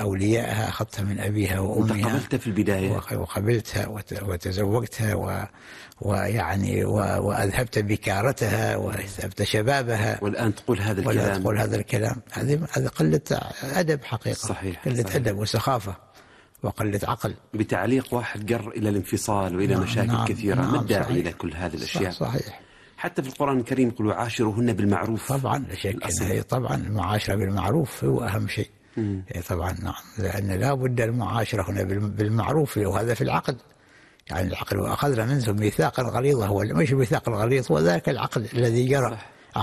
أوليائها، أخذتها من أبيها وأمها. أنت قبلتها في البداية؟ وقبلتها وتزوجتها ويعني وأذهبت بكارتها وأذهبت شبابها، والآن تقول هذا الكلام. والآن تقول هذا الكلام. هذه قلة أدب حقيقة. صحيح. قلة صحيح. أدب وسخافة وقلة عقل. بتعليق واحد جر إلى الانفصال وإلى مشاكل كثيرة. ما الداعي إلى كل هذه الأشياء؟ صحيح. حتى في القرآن الكريم يقول وعاشروهن بالمعروف. طبعا لا شك، هي طبعا المعاشرة بالمعروف هو أهم شيء. طبعا نعم، لأن لا بد المعاشرة هنا بالمعروف، وهذا في العقد. يعني العقد وأخذنا منهم ميثاقا غليظا، هو مش ميثاق الغليظ، هو ذاك العقد الذي جرى.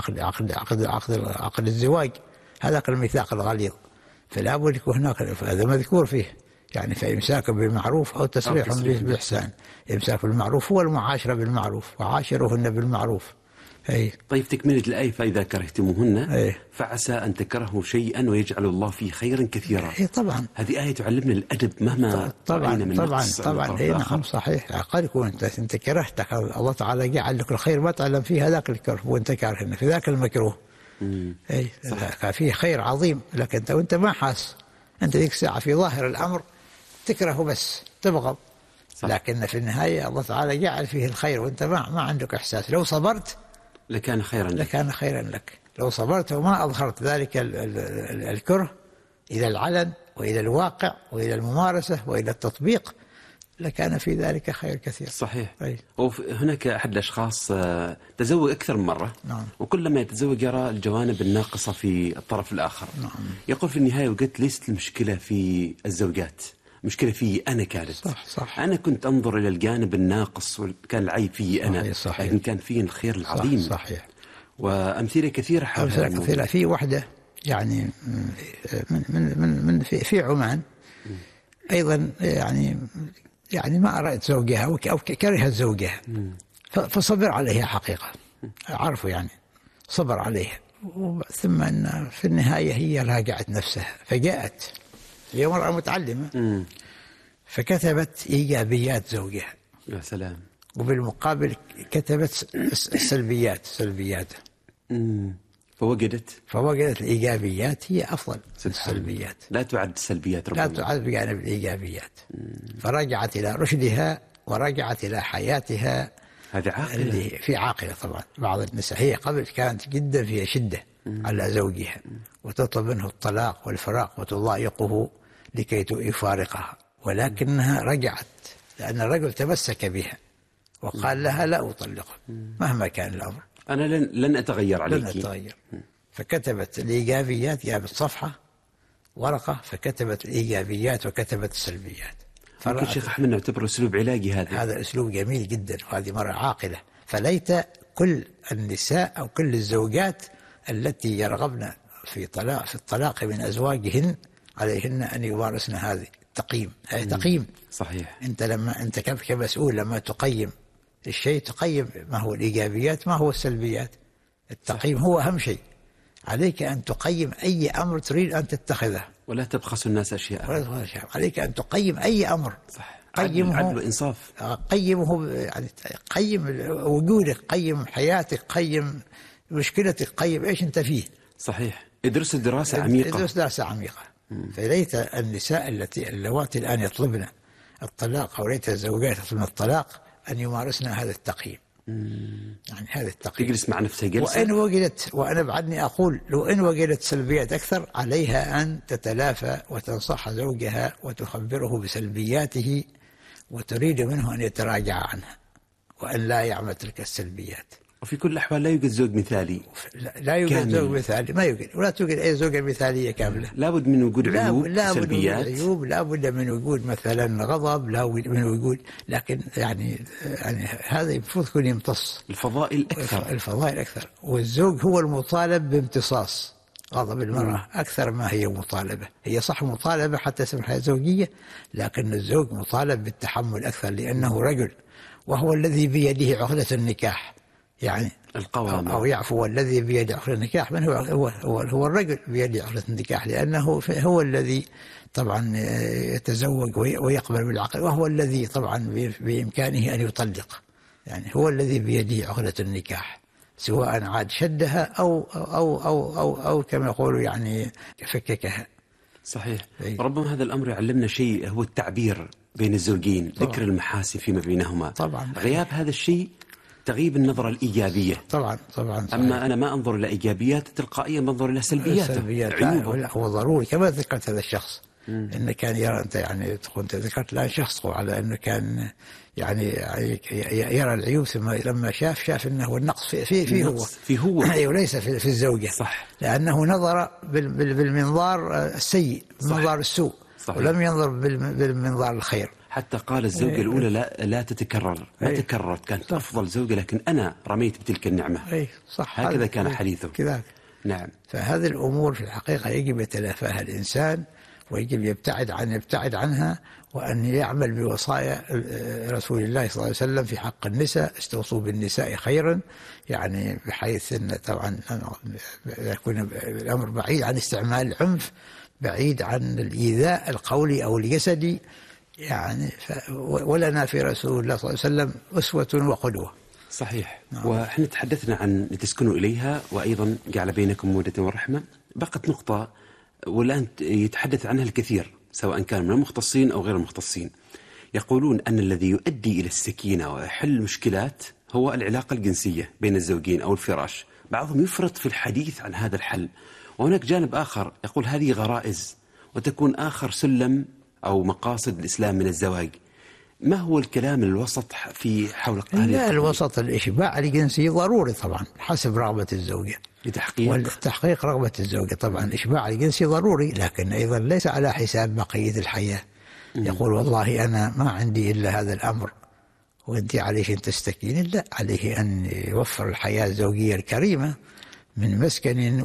عقد الزواج، هذاك الميثاق الغليظ. فلا بد يكون هناك، هذا مذكور فيه يعني فإمساك بالمعروف أو تسريح بإحسان. إمساك بالمعروف هو المعاشرة بالمعروف، وعاشروهن بالمعروف. طيب تكملة الآية، فإذا كرهتموهن فعسى أن تكرهوا شيئا ويجعل الله فيه خيرا كثيرا. طبعا هذه آية تعلمنا الأدب مهما رأينا من نقص. طبعا نعم صحيح. قد يكون أنت كرهتك، الله تعالى جعل لك الخير ما تعلم فيه هذاك الكره وأنت كاره في ذاك المكروه. فيه خير عظيم، لكن أنت وأنت ما حاس، أنت ذيك الساعة في ظاهر الأمر تكرهه بس تبغض، لكن في النهاية الله تعالى جعل فيه الخير وأنت ما عندك إحساس. لو صبرت لكان خيرا لك. لو صبرت وما أظهرت ذلك الكره إلى العلن وإلى الواقع وإلى الممارسة وإلى التطبيق لكان في ذلك خير كثير. صحيح. وهناك أحد الأشخاص تزوج أكثر من مرة. نعم. وكلما يتزوج يرى الجوانب الناقصة في الطرف الآخر. نعم. يقول في النهاية وقلت ليست المشكلة في الزوجات، مشكلة في أنا كانت. صح. أنا كنت أنظر إلى الجانب الناقص وكان العيب في أنا. صحيح. لكن كان فيه الخير العظيم. صحيح. وأمثلة كثيرة حول كثيرة. في وحدة يعني من في عمان أيضا يعني ما أرأت زوجها أو كرهت زوجها، فصبر عليها حقيقة، عرفوا يعني صبر عليها. ثم أن في النهاية هي راجعت نفسها، فجاءت هي امرأة متعلمة فكتبت إيجابيات زوجها. يا سلام. وبالمقابل كتبت سلبياته. فوجدت الإيجابيات هي أفضل من السلبيات. لا تعد السلبيات ربما. لا تعد بجانب الإيجابيات. فرجعت إلى رشدها ورجعت إلى حياتها. هذه عاقلة. اللي في عاقلة طبعا. بعض النساء هي قبل كانت جدا فيها شدة على زوجها وتطلب منه الطلاق والفراق وتضايقه لكي يفارقها، ولكنها رجعت لأن الرجل تمسك بها وقال لها لا أطلقه مهما كان الأمر، أنا لن أتغير عليك. لن أتغير. فكتبت الإيجابيات، جابت صفحة ورقة فكتبت الإيجابيات وكتبت السلبيات. ممكن شيخ أحمد نعتبره أسلوب علاجي. هذا أسلوب جميل جدا، وهذه مرة عاقلة. فليت كل النساء أو كل الزوجات التي يرغبن في الطلاق من أزواجهن عليهن أن يمارسن هذه التقييم. هذا تقييم. صحيح. أنت كمسؤول لما تقيم الشيء تقيم ما هو الإيجابيات ما هو السلبيات. التقييم هو أهم شيء. عليك أن تقيم أي أمر تريد أن تتخذه ولا تبخس الناس أشياء. عليك أن تقيم أي أمر. صح. قيمه عدل وإنصاف. قيمه يعني قيم وجودك، قيم حياتك، قيم مشكلتك، قيم إيش أنت فيه. صحيح. ادرس دراسة عميقة. فليت النساء اللواتي الآن يطلبن الطلاق أو ليت الزوجات يطلبن الطلاق أن يمارسن هذا التقييم. يعني هذا التقييم. تجلس مع نفسها جلسة. وإن وجدت، وأنا بعدني أقول لو إن وجدت سلبيات أكثر عليها أن تتلافى وتنصح زوجها وتخبره بسلبياته وتريد منه أن يتراجع عنها وأن لا يعمل تلك السلبيات. وفي كل الأحوال لا يوجد زوج مثالي. لا يوجد زوج مثالي، ما يوجد، ولا توجد أي زوجة مثالية كاملة. لابد من وجود عيوب، سلبيات. لابد من وجود مثلا غضب، لابد من وجود، لكن يعني هذا المفروض يكون يمتص. الفضائل أكثر. والزوج هو المطالب بامتصاص غضب المرأة أكثر ما هي مطالبة. هي صح مطالبة حتى اسم الحياة الزوجية، لكن الزوج مطالب بالتحمل أكثر لأنه رجل، وهو الذي بيده عقدة النكاح. يعني القوامة أو يعفو الذي بيده عقدة النكاح. من هو الرجل بيده عقدة النكاح، لأنه هو الذي طبعا يتزوج ويقبل بالعقل، وهو الذي طبعا بإمكانه أن يطلق. يعني هو الذي بيده عقدة النكاح، سواء عاد شدها أو كما يقولوا يعني فككها. صحيح. ربما هذا الأمر يعلمنا شيء، هو التعبير بين الزوجين، ذكر المحاسن فيما بينهما. طبعا. غياب هذا الشيء تغيب النظرة الإيجابية. طبعا صحيح. أما أنا ما أنظر إلى إيجابيات، تلقائيا بنظر إلى سلبياته، عيوبه. لا هو ضروري. كما ذكرت هذا الشخص انه كان يرى، انت يعني كنت ذكرت الان شخص على انه كان يعني يرى العيوب، ثم لما شاف انه النقص فيه هو وليس في الزوجه. صح. لانه نظر بالمنظار السيء، بالمنظار السوء. صحيح. ولم ينظر بالمنظار الخير. حتى قال الزوجة الأولى لا تتكرر، ما تكررت، كانت أفضل زوجة، لكن أنا رميت بتلك النعمة. صح. هكذا كان حديثه. كذلك. نعم. فهذه الأمور في الحقيقة يجب يتلافاها الإنسان، ويجب يبتعد عنها، وأن يعمل بوصايا رسول الله صلى الله عليه وسلم في حق النساء: استوصوا بالنساء خيرا، يعني بحيث أن طبعا يكون الأمر بعيد عن استعمال العنف، بعيد عن الإيذاء القولي أو الجسدي، يعني ولنا في رسول الله صلى الله عليه وسلم أسوة وقدوة. صحيح. وإحنا تحدثنا عن لتسكنوا إليها، وأيضا جعل بينكم مودة ورحمة. بقت نقطة والآن يتحدث عنها الكثير، سواء كان من المختصين أو غير المختصين. يقولون أن الذي يؤدي إلى السكينة ويحل المشكلات هو العلاقة الجنسية بين الزوجين أو الفراش. بعضهم يفرط في الحديث عن هذا الحل، وهناك جانب آخر يقول هذه غرائز، وتكون آخر سلم أو مقاصد الإسلام من الزواج. ما هو الكلام الوسط في حول هذه؟ لا، الوسط الإشباع الجنسي ضروري طبعا حسب رغبة الزوجة، لتحقيق رغبة الزوجة. طبعا الإشباع الجنسي ضروري، لكن أيضا ليس على حساب بقية الحياة. يقول والله أنا ما عندي إلا هذا الأمر وأنت عليه أن تستكين. لا، عليه أن يوفر الحياة الزوجية الكريمة من مسكن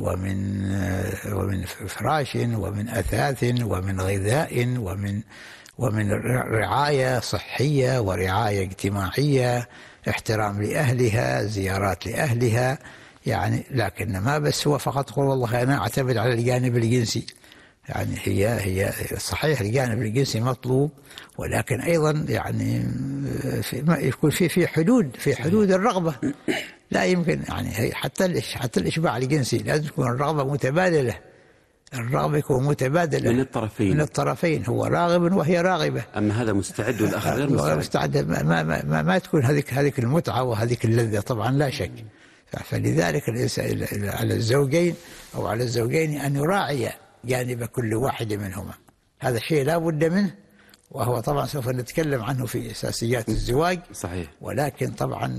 ومن فراش ومن أثاث ومن غذاء ومن رعاية صحية ورعاية اجتماعية، احترام لأهلها، زيارات لأهلها، يعني. لكن ما بس هو فقط تقول والله أنا أعتمد على الجانب الجنسي. يعني هي صحيح الجانب الجنسي مطلوب، ولكن أيضا يعني يكون في حدود الرغبة. لا يمكن يعني حتى الإشباع الجنسي لازم تكون الرغبة متبادلة. الرغبة يكون متبادلة من الطرفين، هو راغب وهي راغبة. أما هذا مستعد والآخر غير مستعد. ما تكون هذيك المتعة وهذيك اللذة، طبعا لا شك. فلذلك على الزوجين أو على الزوجين أن يراعي جانب كل واحد منهما. هذا الشيء لا بد منه، وهو طبعا سوف نتكلم عنه في أساسيات الزواج. صحيح. ولكن طبعا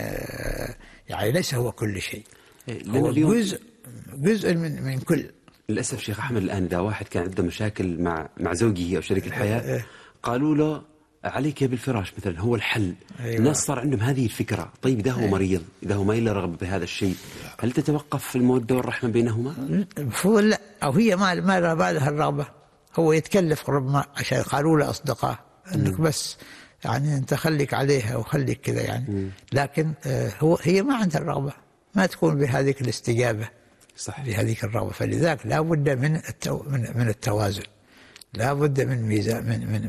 يعني ليس هو كل شيء، هو جزء من كل. للأسف شيخ أحمد الآن إذا واحد كان عنده مشاكل مع زوجه أو شريك الحياة، قالوا له عليك بالفراش مثلا هو الحل. الناس صار عندهم هذه الفكرة. طيب إذا هو مريض، إذا هو ما إلا رغبة بهذا الشيء، هل تتوقف في المودة والرحمة بينهما؟ المفروض لا، أو هي ما لها الرغبة، هو يتكلف ربما عشان قالوا له أصدقاء أنك بس يعني أنت خليك عليها وخليك كذا يعني. لكن هي ما عندها الرغبة، ما تكون بهذه الاستجابة. صح. بهذه الرغبة. فلذلك لا بد من التوازن، لا بد من ميزان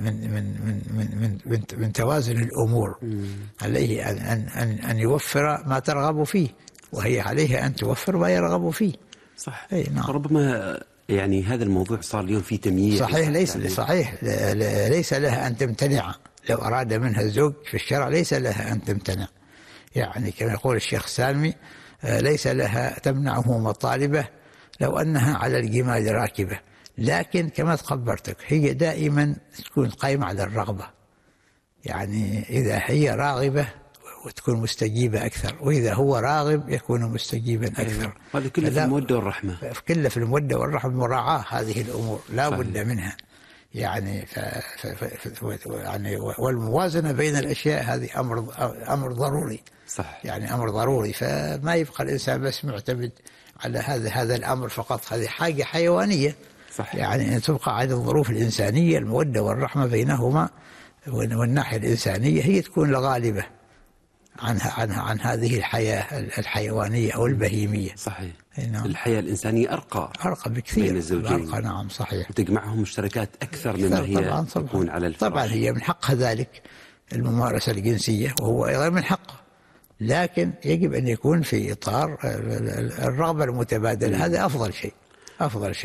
من توازن الأمور. عليه أن يوفر ما ترغب فيه، وهي عليها أن توفر ما يرغب فيه. صح. نعم. ربما يعني هذا الموضوع صار اليوم فيه تمييز. صحيح. ليس لها أن تمتنع. لو أراد منها الزوج في الشرع ليس لها أن تمتنع. يعني كما يقول الشيخ سالمي: ليس لها تمنعه مطالبه لو أنها على الجمال راكبة. لكن كما تخبرتك هي دائما تكون قائمة على الرغبة. يعني إذا هي راغبة وتكون مستجيبة أكثر، وإذا هو راغب يكون مستجيبا أكثر. هذا كله في المودة والرحمة. كله في المودة والرحمة، مراعاة هذه الأمور لا بد منها. يعني يعني والموازنة بين الأشياء هذه أمر ضروري. صح. يعني أمر ضروري. فما يبقى الإنسان بس معتمد على هذا الأمر فقط. هذه حاجة حيوانية. صح. يعني أن تبقى على الظروف الإنسانية، المودة والرحمة بينهما، والناحية الإنسانية هي تكون الغالبة عن هذه الحياة الحيوانية أو البهيمية. صحيح. نعم. الحياة الإنسانية أرقى بكثير بين الزوجين. أرقى. نعم صحيح. وتجمعهم مشتركات أكثر مما هي تكون على الفراش. طبعا هي من حقها ذلك الممارسة الجنسية، وهو أيضا من حقه، لكن يجب أن يكون في إطار الرغبة المتبادلة. هذا أفضل شيء.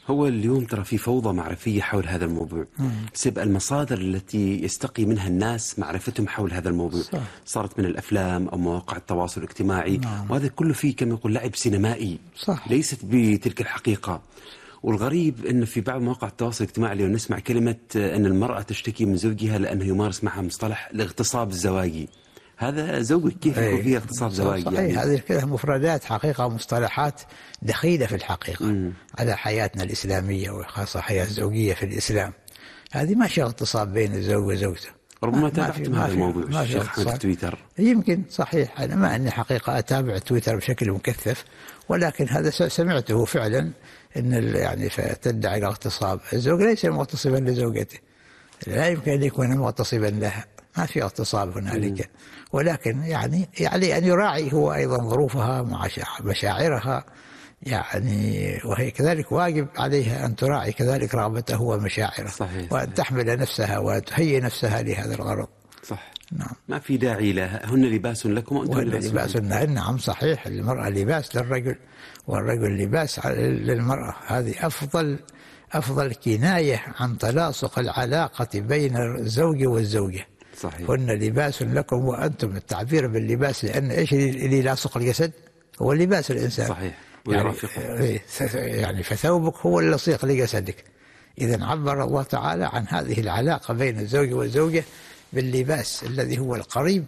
هو اليوم ترى في فوضى معرفية حول هذا الموضوع بسبب المصادر التي يستقي منها الناس معرفتهم حول هذا الموضوع. صح. صارت من الأفلام أو مواقع التواصل الاجتماعي. وهذا كله فيه كما يقول لعب سينمائي. صح. ليست بتلك الحقيقة. والغريب أن في بعض مواقع التواصل الاجتماعي اليوم نسمع كلمة أن المرأة تشتكي من زوجها لأنه يمارس معها مصطلح الاغتصاب الزواجي. هذا زوجك كيف يكون فيها اغتصاب زواجي؟ صحيح. يعني هذه كلها مفردات حقيقة ومصطلحات دخيلة في الحقيقة على حياتنا الإسلامية وخاصة حياة الزوجية في الإسلام. هذه ما شيء اغتصاب بين الزوج وزوجته. ربما تابعتم هذا الموضوع الشيخ أحمد في تويتر. يمكن صحيح. أنا ما أني حقيقة أتابع تويتر بشكل مكثف، ولكن هذا سمعته فعلا أن يعني فتدعي الاغتصاب. الزوج ليس مغتصبا لزوجته، لا يمكن أن يكون مغتصبا لها، ما في اغتصاب هنالك. ولكن يعني أن يراعي هو أيضا ظروفها مع مشاعرها، يعني وهي كذلك واجب عليها أن تراعي كذلك رغبته ومشاعره. صحيح. وأن تحمل نفسها وتهيئ نفسها لهذا الغرض. صح. نعم. ما في داعي لها. هن لباس لكم وأنتم لباس لهن. نعم صحيح. المرأة لباس للرجل والرجل لباس للمرأة. هذه أفضل كناية عن تلاصق العلاقة بين الزوج والزوجة. صحيح. هن لباس لكم وأنتم. التعبير باللباس لأن إيش اللي يلاصق الجسد هو لباس الإنسان. صحيح. ويرافقه. يعني فثوبك هو اللصيق لجسدك. إذن عبر الله تعالى عن هذه العلاقة بين الزوج والزوجة باللباس الذي هو القريب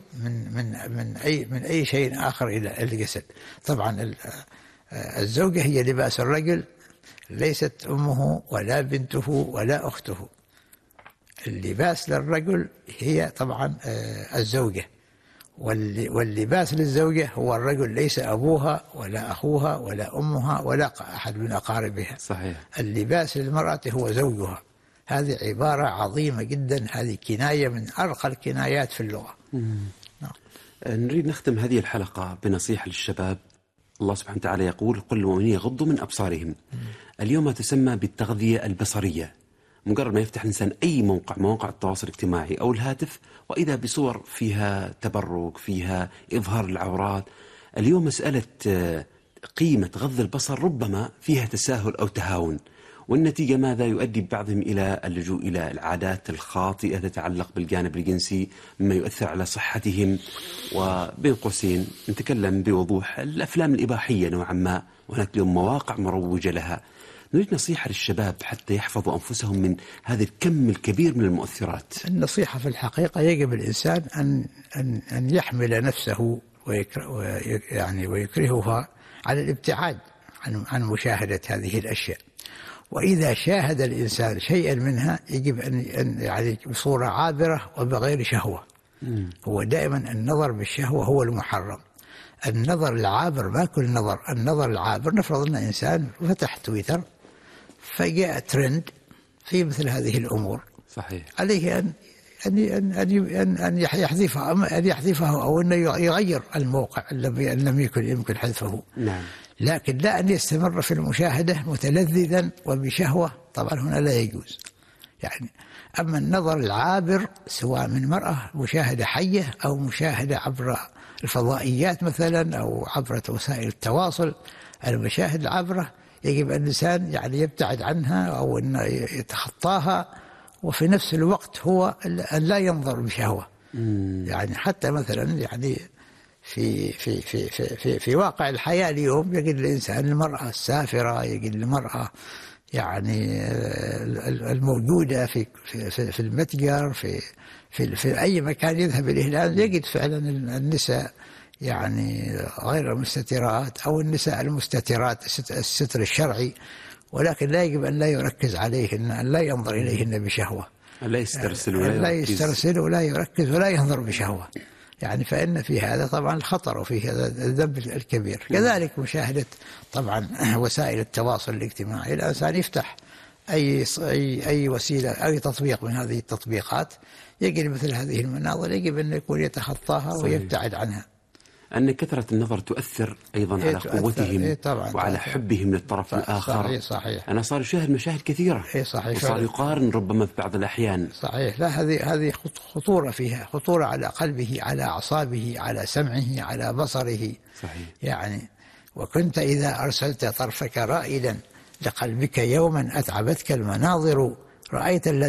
من أي شيء آخر إلى الجسد. طبعا الزوجة هي لباس الرجل، ليست أمه ولا بنته ولا أخته. اللباس للرجل هي طبعا الزوجة، واللباس للزوجة هو الرجل، ليس أبوها ولا أخوها ولا أمها ولا أحد من أقاربها. صحيح. اللباس للمرأة هو زوجها. هذه عبارة عظيمة جدا، هذه كناية من أرقى الكنايات في اللغة. نعم. نريد نختم هذه الحلقة بنصيحة للشباب. الله سبحانه وتعالى يقول: قل للمؤمنين يغضوا من أبصارهم. اليوم تسمى بالتغذية البصرية. مجرد ما يفتح الإنسان أي مواقع التواصل الاجتماعي أو الهاتف، وإذا بصور فيها تبرج، فيها إظهار العورات. اليوم مسألة قيمة غض البصر ربما فيها تساهل أو تهاون، والنتيجة ماذا؟ يؤدي بعضهم إلى اللجوء إلى العادات الخاطئة تتعلق بالجانب الجنسي، مما يؤثر على صحتهم. وبين قوسين نتكلم بوضوح الأفلام الإباحية نوعا ما، وهناك اليوم مواقع مروجة لها. نريد نصيحة للشباب حتى يحفظوا أنفسهم من هذا الكم الكبير من المؤثرات. النصيحة في الحقيقة يجب الإنسان أن يحمل نفسه ويكرهها على الابتعاد عن مشاهدة هذه الأشياء. وإذا شاهد الإنسان شيئا منها يجب أن يعني بصورة عابرة وبغير شهوة. هو دائما النظر بالشهوة هو المحرم. النظر العابر ما كل نظر. النظر العابر، نفرض أن إنسان فتح تويتر فجاء ترند في مثل هذه الأمور. صحيح. عليه أن يحذفها أو أن يغير الموقع إن لم يمكن حذفه. نعم. لكن لا أن يستمر في المشاهدة متلذذا وبشهوة، طبعا هنا لا يجوز. يعني أما النظر العابر سواء من مرأة مشاهدة حية أو مشاهدة عبر الفضائيات مثلا أو عبر وسائل التواصل، المشاهد العابرة يجب أن الإنسان يعني يبتعد عنها أو أن يتخطاها، وفي نفس الوقت هو أن لا ينظر بشهوة. يعني حتى مثلا يعني في واقع الحياة اليوم يجد الإنسان المرأة السافرة، يجد المرأة يعني الموجودة في المتجر في أي مكان يذهب إليه الآن، يجد فعلا النساء يعني غير المستترات أو النساء المستترات الستر الشرعي، ولكن لا يجب أن لا يركز عليهن، أن لا ينظر إليهن بشهوة، لا يسترسل ولا يركز ولا ينظر بشهوة. يعني فإن في هذا طبعا الخطر وفي هذا الذنب الكبير. كذلك مشاهدة طبعا وسائل التواصل الاجتماعي، الإنسان يفتح أي وسيلة أي تطبيق من هذه التطبيقات يجد مثل هذه المناظر، يجب أن يكون يتخطاها ويبتعد عنها. أن كثرة النظر تؤثر أيضا على قوتهم وعلى حبهم للطرف الآخر. صحيح. أنا صار يشاهد مشاهد كثيرة. صحيح. وصار يقارن ربما في بعض الأحيان. صحيح. لا، هذه خطورة فيها، خطورة على قلبه، على أعصابه، على سمعه، على بصره. صحيح. يعني وكنت إذا أرسلت طرفك رائدا لقلبك يوما أتعبتك المناظر رأيت الذي